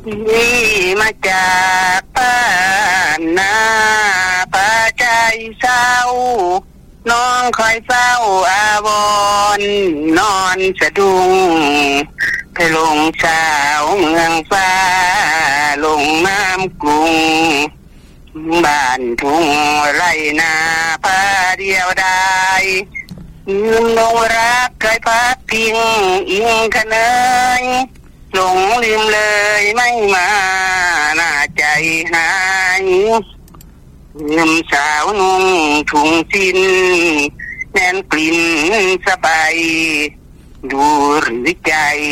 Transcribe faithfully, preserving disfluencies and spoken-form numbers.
นี่มาจากบ้านนาป่าใจเศร้าน้องคอยเฝ้าอาวรนอนสะดุ้งไปลงสาวเมืองฟ้าลงน้ำกรุงบ้านทุ่งไรนาป่าเดียวดายยืนลงรักเคยพักพิงอิงคะเนยหลงลืมเลยไม่มาหน้าใจหายลืมสาวนุ่งถุงสิ้นแน่นกลิ่นสบายดูหรือใจ